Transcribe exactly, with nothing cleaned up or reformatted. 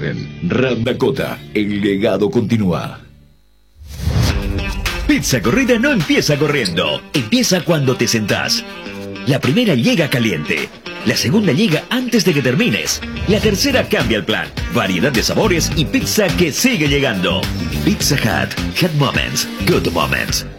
orden. Ram Dakota, el legado continúa. Pizza corrida no empieza corriendo, empieza cuando te sentás. La primera llega caliente, la segunda llega antes de que termines, la tercera cambia el plan, variedad de sabores y pizza que sigue llegando. Pizza Hut, Hot Moments, Good Moments.